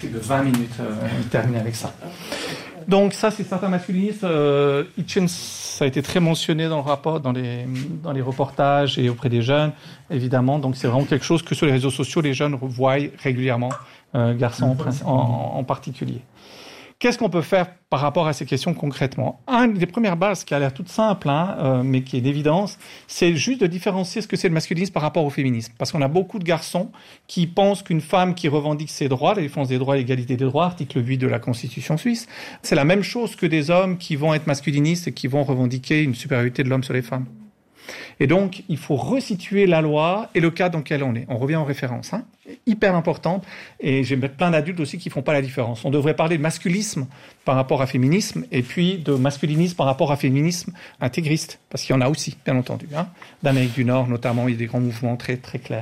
plus de 20 minutes, terminer avec ça. Donc ça, c'est certains masculinistes. Hitchens, ça a été très mentionné dans le rapport, dans les reportages et auprès des jeunes, évidemment. Donc c'est vraiment quelque chose que sur les réseaux sociaux, les jeunes voient régulièrement, garçons en particulier. Qu'est-ce qu'on peut faire par rapport à ces questions concrètement ? Une des premières bases qui a l'air toute simple, mais qui est d'évidence, c'est juste de différencier ce que c'est le masculinisme par rapport au féminisme. Parce qu'on a beaucoup de garçons qui pensent qu'une femme qui revendique ses droits, la défense des droits et l'égalité des droits, article 8 de la Constitution suisse, c'est la même chose que des hommes qui vont être masculinistes et qui vont revendiquer une supériorité de l'homme sur les femmes. Et donc, il faut resituer la loi et le cadre dans lequel on est. On revient en référence, hyper importante. Et j'ai plein d'adultes aussi qui font pas la différence. On devrait parler de masculisme par rapport à féminisme et puis de masculinisme par rapport à féminisme intégriste. Parce qu'il y en a aussi, bien entendu. D'Amérique du Nord, notamment, il y a des grands mouvements très, très clairs.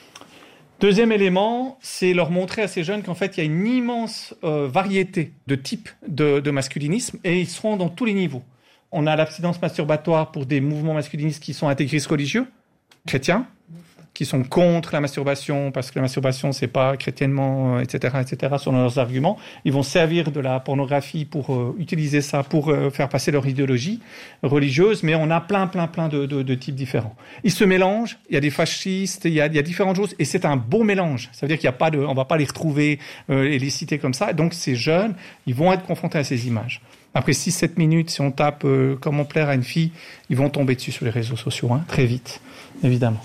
Deuxième élément, c'est leur montrer à ces jeunes qu'en fait, il y a une immense variété de types de masculinisme et ils seront dans tous les niveaux. On a l'abstinence masturbatoire pour des mouvements masculinistes qui sont intégristes religieux, chrétiens, qui sont contre la masturbation parce que la masturbation, c'est pas chrétiennement, etc., selon leurs arguments. Ils vont servir de la pornographie pour utiliser ça pour faire passer leur idéologie religieuse, mais on a plein de types différents. Ils se mélangent, il y a des fascistes, il y a différentes choses, et c'est un beau mélange. Ça veut dire qu'il y a pas on va pas les retrouver et les citer comme ça. Donc ces jeunes, ils vont être confrontés à ces images. Après 6-7 minutes, si on tape comment plaire à une fille, ils vont tomber dessus sur les réseaux sociaux, très vite, évidemment.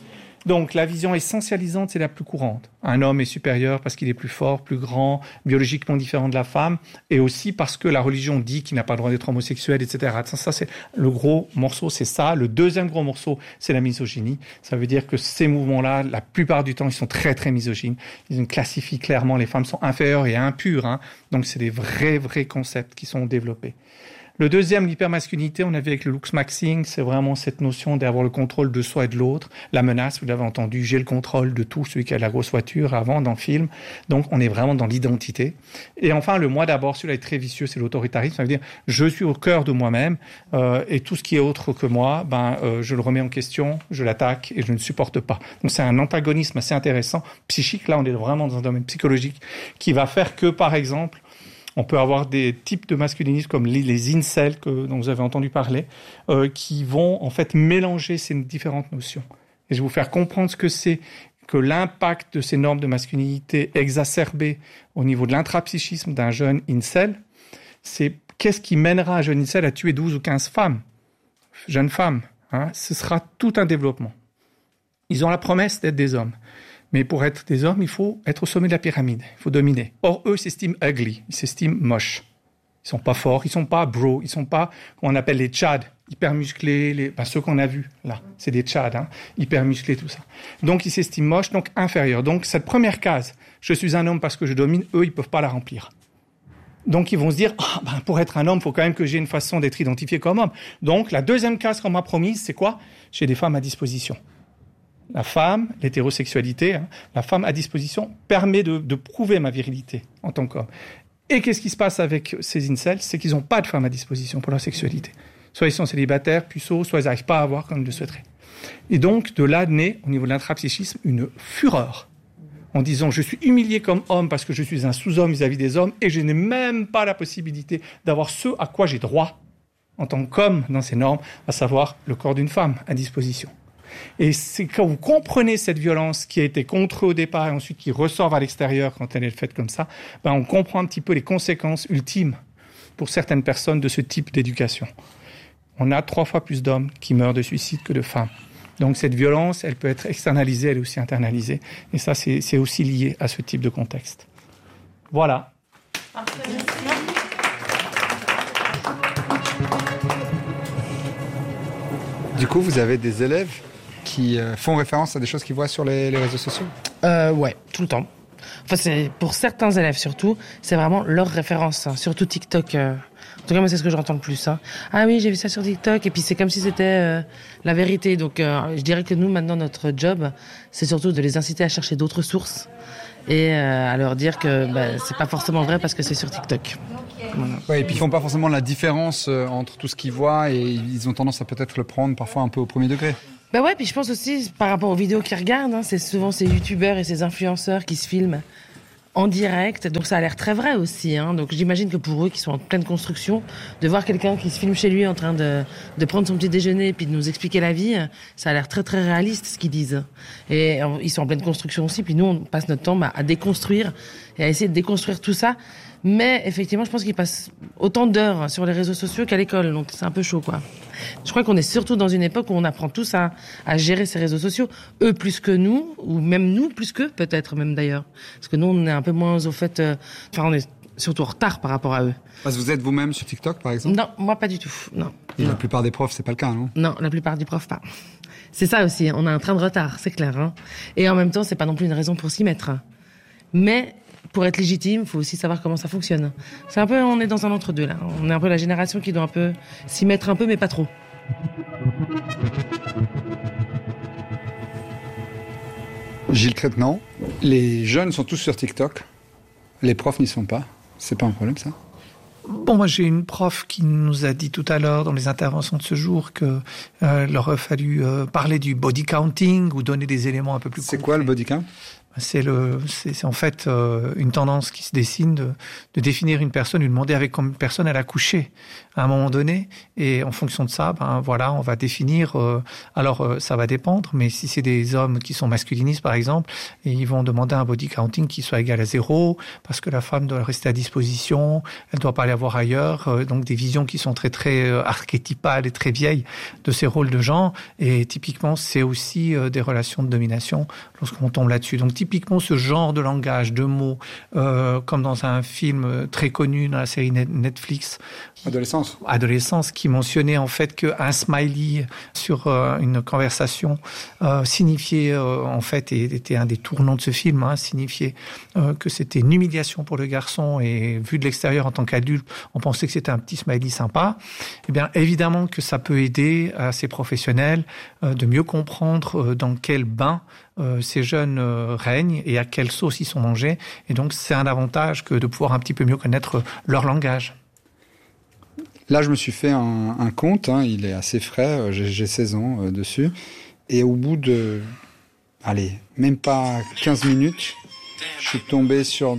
Donc la vision essentialisante, c'est la plus courante. Un homme est supérieur parce qu'il est plus fort, plus grand, biologiquement différent de la femme, et aussi parce que la religion dit qu'il n'a pas le droit d'être homosexuel, etc. Ça, c'est le gros morceau, c'est ça. Le deuxième gros morceau, c'est la misogynie. Ça veut dire que ces mouvements-là, la plupart du temps, ils sont très, très misogynes. Ils classifient clairement les femmes sont inférieures et impures. Donc c'est des vrais concepts qui sont développés. Le deuxième, l'hypermasculinité, on a vu avec le looksmaxing, c'est vraiment cette notion d'avoir le contrôle de soi et de l'autre. La menace, vous l'avez entendu, j'ai le contrôle de tout, celui qui a la grosse voiture avant dans le film. Donc on est vraiment dans l'identité. Et enfin, le moi d'abord, celui-là est très vicieux, c'est l'autoritarisme. Ça veut dire, je suis au cœur de moi-même et tout ce qui est autre que moi, je le remets en question, je l'attaque et je ne supporte pas. Donc c'est un antagonisme assez intéressant, psychique. Là, on est vraiment dans un domaine psychologique qui va faire que, par exemple, on peut avoir des types de masculinisme comme les incels dont vous avez entendu parler, qui vont en fait mélanger ces différentes notions. Et je vais vous faire comprendre ce que c'est que l'impact de ces normes de masculinité exacerbées au niveau de l'intrapsychisme d'un jeune incel. C'est qu'est-ce qui mènera un jeune incel à tuer 12 ou 15 femmes, jeunes femmes. Ce sera tout un développement. Ils ont la promesse d'être des hommes. Mais pour être des hommes, il faut être au sommet de la pyramide. Il faut dominer. Or, eux s'estiment ugly. Ils s'estiment moches. Ils sont pas forts. Ils sont pas bro. Ils sont pas, qu'on appelle les tchads. Hyper musclés. Ceux qu'on a vus, là. C'est des tchads, hyper musclés, tout ça. Donc, ils s'estiment moches, donc inférieurs. Donc, cette première case, je suis un homme parce que je domine, eux, ils peuvent pas la remplir. Donc, ils vont se dire, pour être un homme, il faut quand même que j'ai une façon d'être identifié comme homme. Donc, la deuxième case qu'on m'a promise, c'est quoi? J'ai des femmes à disposition. La femme, l'hétérosexualité, la femme à disposition permet de prouver ma virilité en tant qu'homme. Et qu'est-ce qui se passe avec ces incels? C'est qu'ils n'ont pas de femme à disposition pour leur sexualité. Soit ils sont célibataires, puceaux, soit ils n'arrivent pas à avoir comme ils le souhaiteraient. Et donc, de là naît, au niveau de l'intrapsychisme, une fureur. En disant, je suis humilié comme homme parce que je suis un sous-homme vis-à-vis des hommes et je n'ai même pas la possibilité d'avoir ce à quoi j'ai droit en tant qu'homme dans ces normes, à savoir le corps d'une femme à disposition. Et c'est quand vous comprenez cette violence qui a été contre eux au départ et ensuite qui ressort vers l'extérieur quand elle est faite comme ça, on comprend un petit peu les conséquences ultimes pour certaines personnes de ce type d'éducation. On a 3 fois plus d'hommes qui meurent de suicide que de femmes. Donc cette violence, elle peut être externalisée, elle est aussi internalisée. Et ça, c'est aussi lié à ce type de contexte. Voilà. Du coup, vous avez des élèves qui font référence à des choses qu'ils voient sur les réseaux sociaux? Ouais, tout le temps. Enfin, c'est pour certains élèves surtout, c'est vraiment leur référence, surtout TikTok. En tout cas, moi, c'est ce que j'entends le plus. Ah oui, j'ai vu ça sur TikTok, et puis c'est comme si c'était la vérité. Donc, je dirais que nous, maintenant, notre job, c'est surtout de les inciter à chercher d'autres sources et à leur dire que c'est pas forcément vrai parce que c'est sur TikTok. Voilà. Ouais, et puis ils font pas forcément la différence entre tout ce qu'ils voient et ils ont tendance à peut-être le prendre parfois un peu au premier degré. Bah ouais, puis je pense aussi par rapport aux vidéos qu'ils regardent, c'est souvent ces youtubeurs et ces influenceurs qui se filment en direct, donc ça a l'air très vrai aussi, hein. Donc j'imagine que pour eux qui sont en pleine construction, de voir quelqu'un qui se filme chez lui en train de prendre son petit déjeuner et puis de nous expliquer la vie, ça a l'air très très réaliste ce qu'ils disent. Et ils sont en pleine construction aussi, puis nous on passe notre temps à déconstruire et à essayer de déconstruire tout ça. Mais effectivement, je pense qu'ils passent autant d'heures sur les réseaux sociaux qu'à l'école, donc c'est un peu chaud, quoi. Je crois qu'on est surtout dans une époque où on apprend tous à gérer ces réseaux sociaux, eux plus que nous, ou même nous plus qu'eux, peut-être même d'ailleurs. Parce que nous, on est un peu moins au fait... on est surtout en retard par rapport à eux. Parce que vous êtes vous-même sur TikTok, par exemple ? Non, moi pas du tout, non. Et la plupart des profs, c'est pas le cas, non ? Non, la plupart des profs pas. C'est ça aussi, on a un train de retard, c'est clair. Hein. Et en même temps, c'est pas non plus une raison pour s'y mettre. Mais... pour être légitime, il faut aussi savoir comment ça fonctionne. C'est un peu, on est dans un entre-deux, là. On est un peu la génération qui doit un peu s'y mettre un peu, mais pas trop. Gilles Crétenant, les jeunes sont tous sur TikTok. Les profs n'y sont pas. C'est pas un problème, ça ? Bon, moi j'ai une prof qui nous a dit tout à l'heure dans les interventions de ce jour que leur aurait fallu parler du body counting ou donner des éléments un peu plus concrets. C'est quoi le body count ? C'est en fait une tendance qui se dessine de définir une personne, de demander avec combien de personnes elle a couché à un moment donné, et en fonction de ça, voilà, on va définir. Ça va dépendre, mais si c'est des hommes qui sont masculinistes par exemple, et ils vont demander un body counting qui soit égal à 0, parce que la femme doit rester à disposition, elle doit pas aller voir ailleurs, donc des visions qui sont très très archétypales et très vieilles de ces rôles de genre, et typiquement c'est aussi des relations de domination lorsqu'on tombe là-dessus. Donc typiquement ce genre de langage, de mots, comme dans un film très connu dans la série Netflix. Adolescence, qui mentionnait en fait qu'un smiley sur une conversation signifiait en fait, et était un des tournants de ce film, signifiait que c'était une humiliation pour le garçon, et vu de l'extérieur en tant qu'adulte, on pensait que c'était un petit smiley sympa. Eh bien, évidemment que ça peut aider à ces professionnels de mieux comprendre dans quel bain ces jeunes règnent et à quelle sauce ils sont mangés. Et donc, c'est un avantage que de pouvoir un petit peu mieux connaître leur langage. Là, je me suis fait un compte, il est assez frais, j'ai 16 ans dessus. Et au bout de, même pas 15 minutes, je suis tombé sur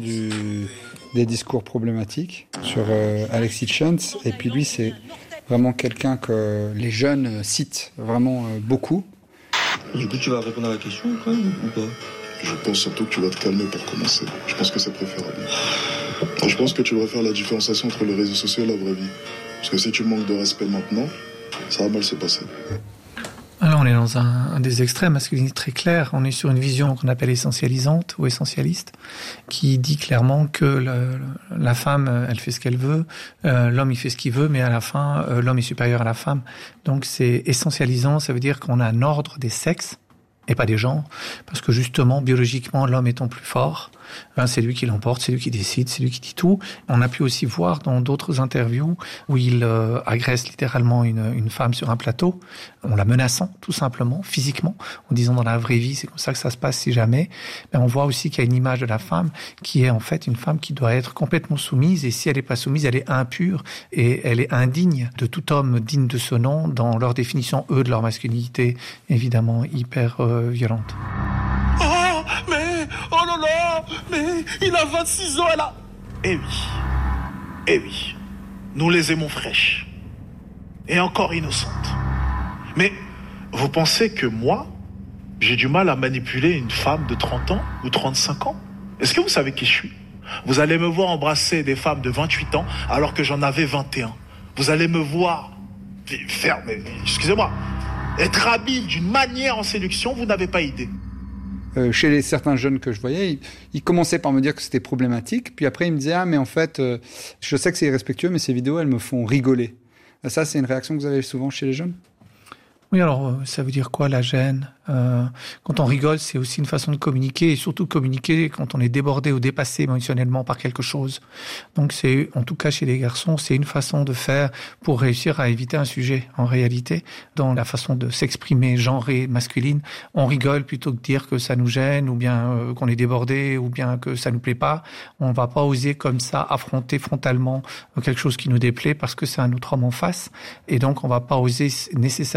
des discours problématiques, sur Alexis Chance. Et puis lui, c'est vraiment quelqu'un que les jeunes citent vraiment beaucoup. Du coup, tu vas répondre à la question quand même ou pas ? Je pense surtout que tu vas te calmer pour commencer. Je pense que c'est préférable. Et je pense que tu devrais faire la différenciation entre les réseaux sociaux et la vraie vie. Parce que si tu manques de respect maintenant, ça va mal se passer. Alors on est dans un des extrêmes masculins très clair. On est sur une vision qu'on appelle essentialisante ou essentialiste, qui dit clairement que la femme, elle fait ce qu'elle veut, l'homme il fait ce qu'il veut, mais à la fin, l'homme est supérieur à la femme. Donc c'est essentialisant, ça veut dire qu'on a un ordre des sexes et pas des genres, parce que justement, biologiquement, l'homme étant plus fort, c'est lui qui l'emporte, c'est lui qui décide, c'est lui qui dit tout. On a pu aussi voir dans d'autres interviews où il agresse littéralement une femme sur un plateau, en la menaçant tout simplement, physiquement, en disant dans la vraie vie, c'est comme ça que ça se passe si jamais. Mais on voit aussi qu'il y a une image de la femme qui est en fait une femme qui doit être complètement soumise, et si elle n'est pas soumise, elle est impure et elle est indigne de tout homme digne de ce nom dans leur définition, eux, de leur masculinité, évidemment hyper violente. Oh là là, mais il a 26 ans, elle a... Eh oui, nous les aimons fraîches et encore innocentes. Mais vous pensez que moi, j'ai du mal à manipuler une femme de 30 ans ou 35 ans ? Est-ce que vous savez qui je suis ? Vous allez me voir embrasser des femmes de 28 ans alors que j'en avais 21. Vous allez me voir faire, excusez-moi, être habile d'une manière en séduction, vous n'avez pas idée. Chez certains jeunes que je voyais, ils commençaient par me dire que c'était problématique, puis après ils me disaient « mais en fait, je sais que c'est irrespectueux, mais ces vidéos, elles me font rigoler ». Ça, c'est une réaction que vous avez souvent chez les jeunes ? Oui, alors ça veut dire quoi la gêne ? Quand on rigole, c'est aussi une façon de communiquer, et surtout communiquer quand on est débordé ou dépassé émotionnellement par quelque chose. Donc c'est, en tout cas chez les garçons, c'est une façon de faire pour réussir à éviter un sujet. En réalité, dans la façon de s'exprimer genrée masculine, on rigole plutôt que dire que ça nous gêne, ou bien qu'on est débordé, ou bien que ça nous plaît pas. On va pas oser comme ça affronter frontalement quelque chose qui nous déplaît parce que c'est un autre homme en face, et donc on va pas oser nécessairement s'affirmer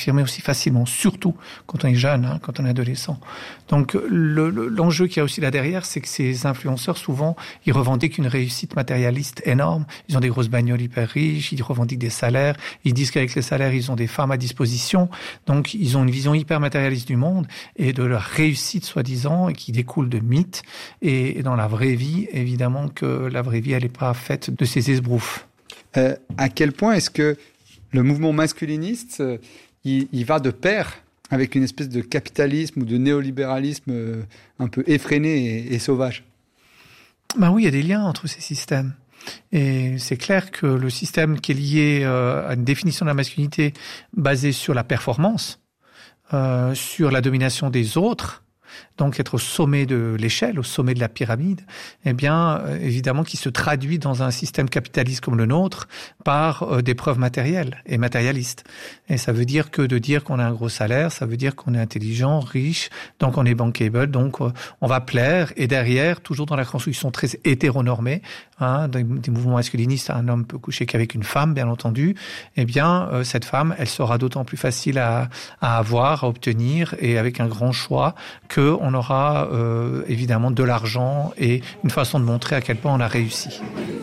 s'affirmer aussi facilement, surtout quand on est jeune, quand on est adolescent. Donc l'enjeu qu'il y a aussi là derrière, c'est que ces influenceurs, souvent, ils revendiquent une réussite matérialiste énorme. Ils ont des grosses bagnoles hyper riches, ils revendiquent des salaires, ils disent qu'avec les salaires, ils ont des femmes à disposition. Donc ils ont une vision hyper matérialiste du monde et de leur réussite, soi-disant, et qui découle de mythes. Et dans la vraie vie, évidemment que la vraie vie, elle n'est pas faite de ces esbroufs. À quel point est-ce que le mouvement masculiniste, il va de pair avec une espèce de capitalisme ou de néolibéralisme un peu effréné et sauvage? Ben oui, il y a des liens entre ces systèmes. Et c'est clair que le système qui est lié à une définition de la masculinité basée sur la performance, sur la domination des autres, donc être au sommet de l'échelle, au sommet de la pyramide, eh bien, évidemment, qui se traduit dans un système capitaliste comme le nôtre par des preuves matérielles et matérialistes. Et ça veut dire que de dire qu'on a un gros salaire, ça veut dire qu'on est intelligent, riche, donc on est bankable, donc on va plaire. Et derrière, toujours dans la construction très hétéronormée, des mouvements masculinistes, un homme peut coucher qu'avec une femme, bien entendu, eh bien, cette femme, elle sera d'autant plus facile à avoir, à obtenir, et avec un grand choix que on aura évidemment de l'argent et une façon de montrer à quel point on a réussi.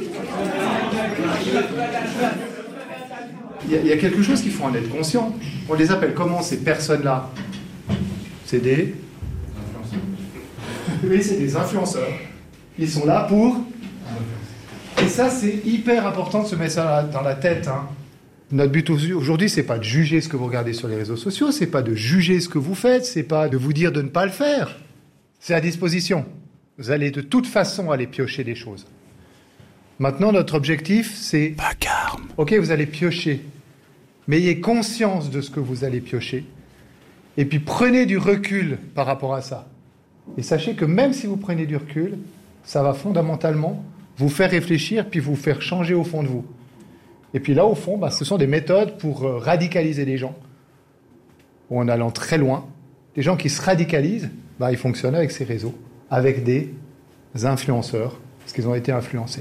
Il y a quelque chose qu'il faut en être conscient. On les appelle comment ces personnes-là? C'est des influenceurs. Oui, c'est des influenceurs. Ils sont là pour... Et ça, c'est hyper important de se mettre ça dans la tête. Notre but aujourd'hui, c'est pas de juger ce que vous regardez sur les réseaux sociaux, c'est pas de juger ce que vous faites, c'est pas de vous dire de ne pas le faire. C'est à disposition. Vous allez de toute façon aller piocher des choses. Maintenant, notre objectif, c'est... Vacarme. Ok, vous allez piocher, mais ayez conscience de ce que vous allez piocher, et puis prenez du recul par rapport à ça. Et sachez que même si vous prenez du recul, ça va fondamentalement vous faire réfléchir, puis vous faire changer au fond de vous. Et puis là, au fond, ce sont des méthodes pour radicaliser les gens, ou en allant très loin. Les gens qui se radicalisent, ils fonctionnent avec ces réseaux, avec des influenceurs, parce qu'ils ont été influencés.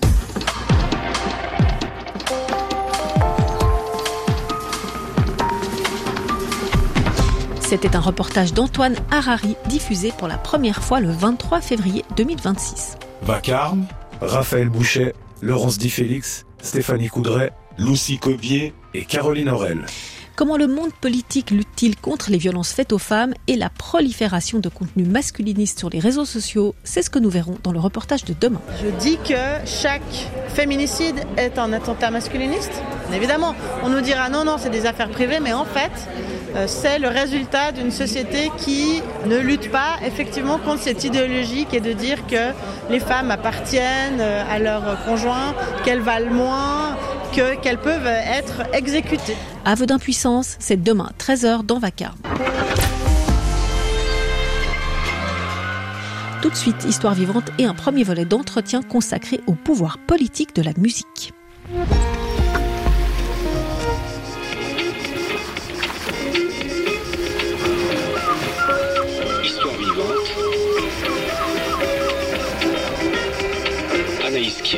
C'était un reportage d'Antoine Harari, diffusé pour la première fois le 23 février 2026. Vacarme, Raphaël Bouchet, Laurence Di Félix, Stéphanie Coudray, Lucie Cobier et Caroline Aurel. Comment le monde politique lutte-t-il contre les violences faites aux femmes et la prolifération de contenus masculinistes sur les réseaux sociaux? C'est ce que nous verrons dans le reportage de demain. Je dis que chaque féminicide est un attentat masculiniste. Évidemment, on nous dira non, c'est des affaires privées, mais en fait, c'est le résultat d'une société qui ne lutte pas effectivement contre cette idéologie qui est de dire que les femmes appartiennent à leur conjoint, qu'elles valent moins, qu'elles peuvent être exécutées. Aveu d'impuissance, c'est demain, 13h dans Vacarme. Tout de suite, Histoire vivante et un premier volet d'entretien consacré au pouvoir politique de la musique. Histoire vivante. Anaïs Kien.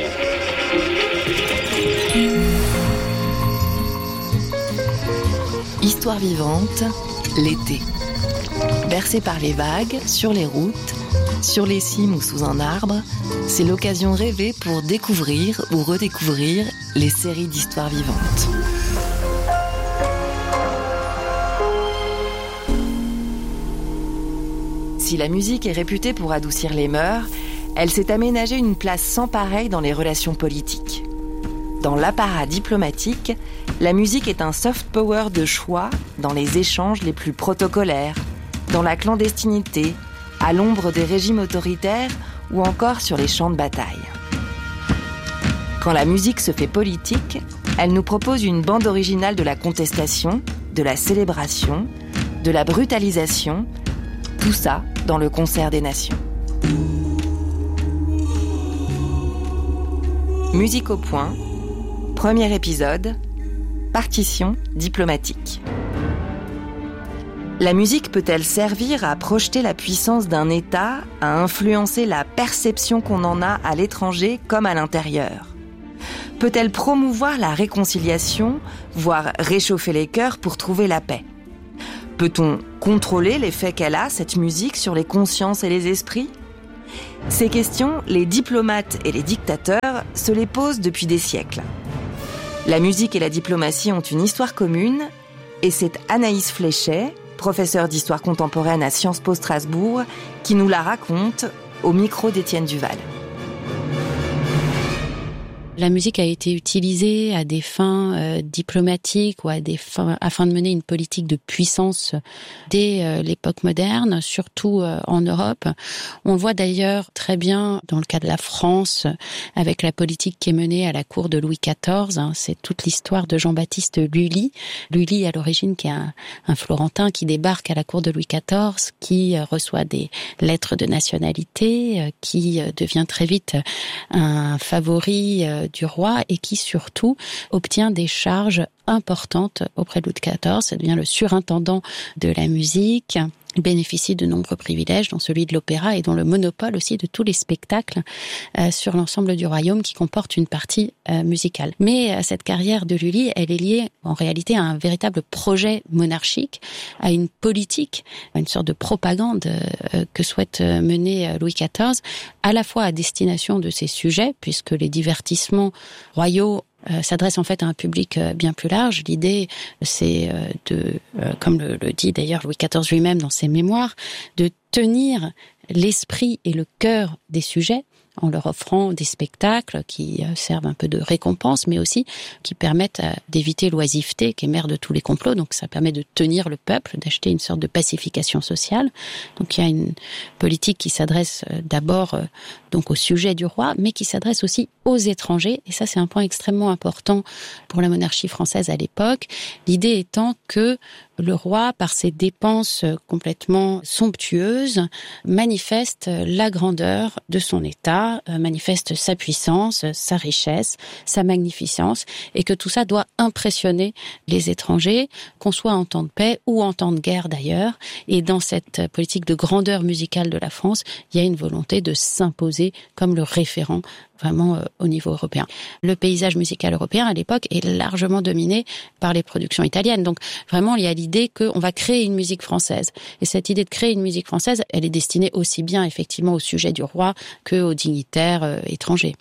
Histoire vivante, l'été. Bercé par les vagues, sur les routes, sur les cimes ou sous un arbre, c'est l'occasion rêvée pour découvrir ou redécouvrir les séries d'histoires vivantes. Si la musique est réputée pour adoucir les mœurs, elle s'est aménagée une place sans pareille dans les relations politiques. Dans l'apparat diplomatique, la musique est un soft power de choix dans les échanges les plus protocolaires, dans la clandestinité, à l'ombre des régimes autoritaires ou encore sur les champs de bataille. Quand la musique se fait politique, elle nous propose une bande originale de la contestation, de la célébration, de la brutalisation, tout ça dans le concert des nations. Musique au point, premier épisode, partition diplomatique. La musique peut-elle servir à projeter la puissance d'un État, à influencer la perception qu'on en a à l'étranger comme à l'intérieur? Peut-elle promouvoir la réconciliation, voire réchauffer les cœurs pour trouver la paix? Peut-on contrôler l'effet qu'elle a, cette musique, sur les consciences et les esprits ? Ces questions, les diplomates et les dictateurs se les posent depuis des siècles. La musique et la diplomatie ont une histoire commune, et c'est Anaïs Fléchet, professeure d'histoire contemporaine à Sciences Po Strasbourg, qui nous la raconte au micro d'Étienne Duval. La musique a été utilisée à des fins diplomatiques ou à des fins afin de mener une politique de puissance dès l'époque moderne, surtout en Europe. On le voit d'ailleurs très bien dans le cas de la France avec la politique qui est menée à la cour de Louis XIV. C'est toute l'histoire de Jean-Baptiste Lully. Lully à l'origine qui est un Florentin qui débarque à la cour de Louis XIV, qui reçoit des lettres de nationalité, qui devient très vite un favori du roi et qui surtout obtient des charges importantes auprès de Louis XIV. Ça devient le surintendant de la musique. Il bénéficie de nombreux privilèges, dont celui de l'opéra et dont le monopole aussi de tous les spectacles sur l'ensemble du royaume qui comporte une partie musicale. Mais cette carrière de Lully, elle est liée en réalité à un véritable projet monarchique, à une politique, à une sorte de propagande que souhaite mener Louis XIV, à la fois à destination de ses sujets, puisque les divertissements royaux s'adresse en fait à un public bien plus large. L'idée, c'est comme le dit d'ailleurs Louis XIV lui-même dans ses mémoires, de tenir l'esprit et le cœur des sujets en leur offrant des spectacles qui servent un peu de récompense, mais aussi qui permettent d'éviter l'oisiveté, qui est mère de tous les complots. Donc ça permet de tenir le peuple, d'acheter une sorte de pacification sociale. Donc il y a une politique qui s'adresse d'abord donc au sujet du roi, mais qui s'adresse aussi aux étrangers. Et ça, c'est un point extrêmement important pour la monarchie française à l'époque. L'idée étant que le roi, par ses dépenses complètement somptueuses, manifeste la grandeur de son État, manifeste sa puissance, sa richesse, sa magnificence, et que tout ça doit impressionner les étrangers, qu'on soit en temps de paix ou en temps de guerre d'ailleurs. Et dans cette politique de grandeur musicale de la France, il y a une volonté de s'imposer comme le référent vraiment au niveau européen. Le paysage musical européen à l'époque est largement dominé par les productions italiennes. Donc vraiment, il y a l'idée qu'on va créer une musique française. Et cette idée de créer une musique française, elle est destinée aussi bien effectivement au sujet du roi qu'aux dignitaires étrangers.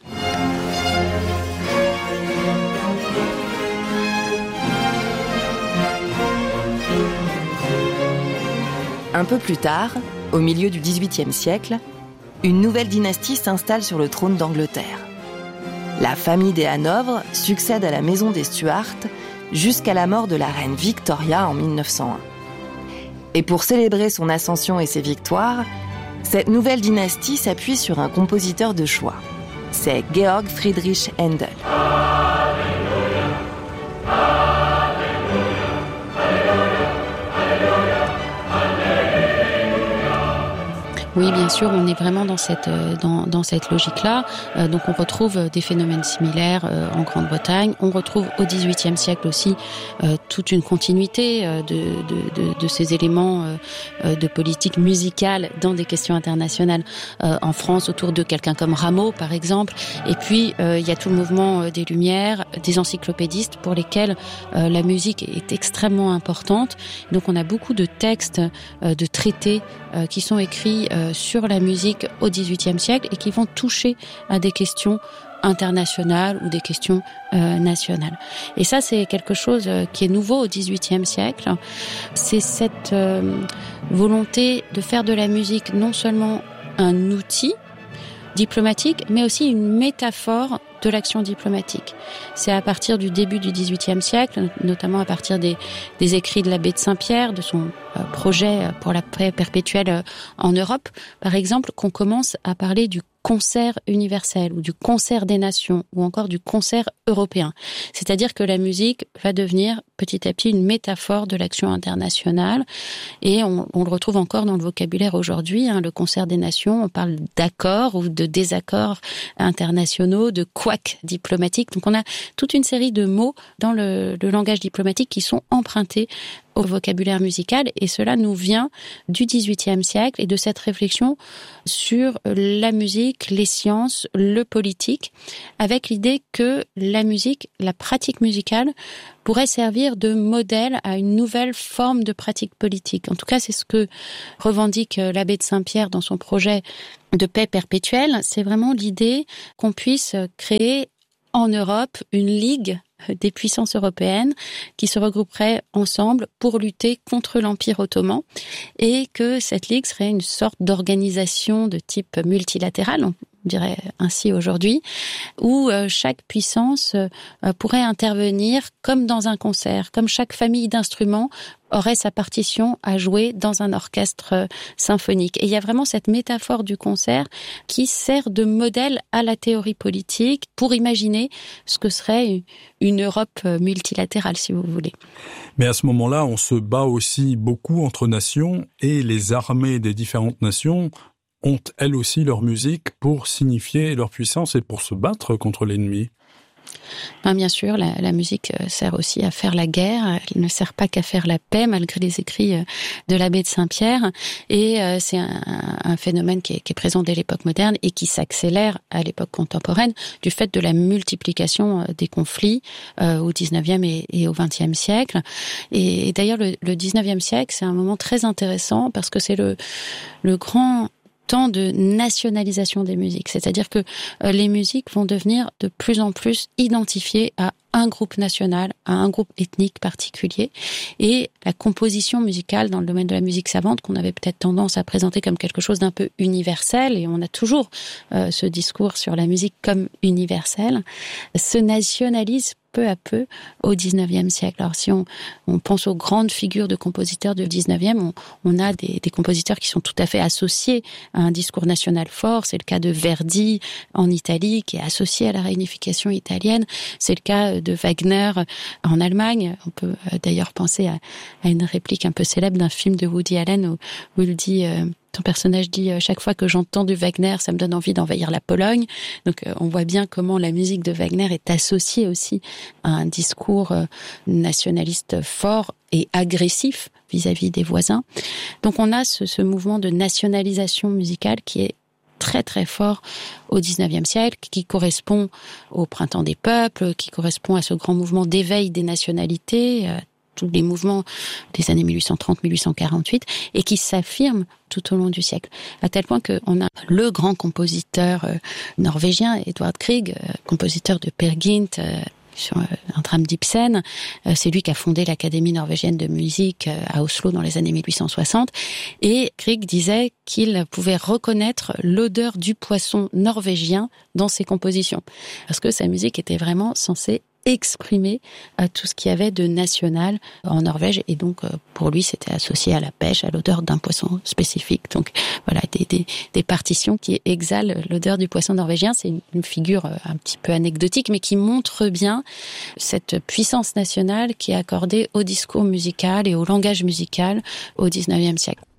Un peu plus tard, au milieu du XVIIIe siècle, une nouvelle dynastie s'installe sur le trône d'Angleterre. La famille des Hanovre succède à la maison des Stuart jusqu'à la mort de la reine Victoria en 1901. Et pour célébrer son ascension et ses victoires, cette nouvelle dynastie s'appuie sur un compositeur de choix. C'est Georg Friedrich Händel. Oui, bien sûr, on est vraiment dans cette logique-là. Donc, on retrouve des phénomènes similaires en Grande-Bretagne. On retrouve au XVIIIe siècle aussi toute une continuité de ces éléments de politique musicale dans des questions internationales en France, autour de quelqu'un comme Rameau, par exemple. Et puis, il y a tout le mouvement des Lumières, des encyclopédistes pour lesquels la musique est extrêmement importante. Donc, on a beaucoup de textes, de traités qui sont écrits sur la musique au XVIIIe siècle et qui vont toucher à des questions internationales ou des questions nationales. Et ça, c'est quelque chose qui est nouveau au XVIIIe siècle. C'est cette volonté de faire de la musique non seulement un outil diplomatique, mais aussi une métaphore de l'action diplomatique. C'est à partir du début du XVIIIe siècle, notamment à partir des écrits de l'abbé de Saint-Pierre, de son projet pour la paix perpétuelle en Europe, par exemple, qu'on commence à parler du concert universel ou du concert des nations ou encore du concert européen. C'est-à-dire que la musique va devenir petit à petit une métaphore de l'action internationale et on le retrouve encore dans le vocabulaire aujourd'hui, le concert des nations, on parle d'accords ou de désaccords internationaux, de couacs diplomatiques. Donc on a toute une série de mots dans le langage diplomatique qui sont empruntés au vocabulaire musical, et cela nous vient du XVIIIe siècle et de cette réflexion sur la musique, les sciences, le politique, avec l'idée que la musique, la pratique musicale, pourrait servir de modèle à une nouvelle forme de pratique politique. En tout cas, c'est ce que revendique l'abbé de Saint-Pierre dans son projet de paix perpétuelle. C'est vraiment l'idée qu'on puisse créer en Europe une ligue des puissances européennes qui se regrouperaient ensemble pour lutter contre l'Empire ottoman, et que cette ligue serait une sorte d'organisation de type multilatéral, on dirait ainsi aujourd'hui, où chaque puissance pourrait intervenir comme dans un concert, comme chaque famille d'instruments aurait sa partition à jouer dans un orchestre symphonique. Et il y a vraiment cette métaphore du concert qui sert de modèle à la théorie politique pour imaginer ce que serait une Europe multilatérale, si vous voulez. Mais à ce moment-là, on se bat aussi beaucoup entre nations, et les armées des différentes nations ont elles aussi leur musique pour signifier leur puissance et pour se battre contre l'ennemi. Bien sûr, la musique sert aussi à faire la guerre. Elle ne sert pas qu'à faire la paix, malgré les écrits de l'abbé de Saint-Pierre. Et c'est un phénomène qui est présent dès l'époque moderne et qui s'accélère à l'époque contemporaine du fait de la multiplication des conflits au XIXe et au XXe siècle. Et d'ailleurs, le XIXe siècle, c'est un moment très intéressant parce que c'est le grand temps de nationalisation des musiques. C'est-à-dire que les musiques vont devenir de plus en plus identifiées à un groupe national, à un groupe ethnique particulier. Et la composition musicale dans le domaine de la musique savante, qu'on avait peut-être tendance à présenter comme quelque chose d'un peu universel, et on a toujours ce discours sur la musique comme universelle, se nationalise peu à peu au XIXe siècle. Alors si on pense aux grandes figures de compositeurs du XIXe, on a des compositeurs qui sont tout à fait associés à un discours national fort. C'est le cas de Verdi en Italie, qui est associé à la réunification italienne. C'est le cas de Wagner en Allemagne. On peut d'ailleurs penser à une réplique un peu célèbre d'un film de Woody Allen où il dit... Ton personnage dit « Chaque fois que j'entends du Wagner, ça me donne envie d'envahir la Pologne ». Donc on voit bien comment la musique de Wagner est associée aussi à un discours nationaliste fort et agressif vis-à-vis des voisins. Donc on a ce mouvement de nationalisation musicale qui est très très fort au XIXe siècle, qui correspond au printemps des peuples, qui correspond à ce grand mouvement d'éveil des nationalités, tous les mouvements des années 1830-1848, et qui s'affirment tout au long du siècle. À tel point qu'on a le grand compositeur norvégien, Edvard Grieg, compositeur de Peer Gynt, sur un drame d'Ibsen. C'est lui qui a fondé l'Académie norvégienne de musique à Oslo dans les années 1860. Et Grieg disait qu'il pouvait reconnaître l'odeur du poisson norvégien dans ses compositions. Parce que sa musique était vraiment censée exprimer tout ce qu'il y avait de national en Norvège, et donc pour lui c'était associé à la pêche, à l'odeur d'un poisson spécifique. Donc voilà, des partitions qui exhalent l'odeur du poisson norvégien. C'est une figure un petit peu anecdotique, mais qui montre bien cette puissance nationale qui est accordée au discours musical et au langage musical au XIXe siècle.